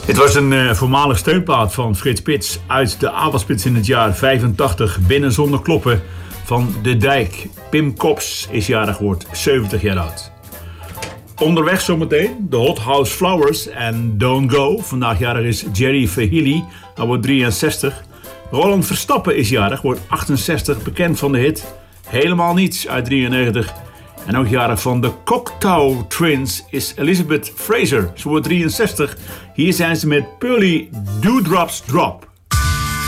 Het was een voormalig steunplaat van Frits Spits uit de avondspits in het jaar 85. Binnen zonder kloppen van De Dijk. Pim Kops is jarig, wordt 70 jaar oud. Onderweg zometeen de Hot House Flowers en Don't Go. Vandaag jarig is Jerry Verheely, hij wordt 63. Roland Verstappen is jarig, wordt 68. Bekend van de hit Helemaal Niets uit 93. En ook jarig van de Cocteau Twins is Elizabeth Fraser. Ze wordt 63. Hier zijn ze met Pearly Dewdrops Drop.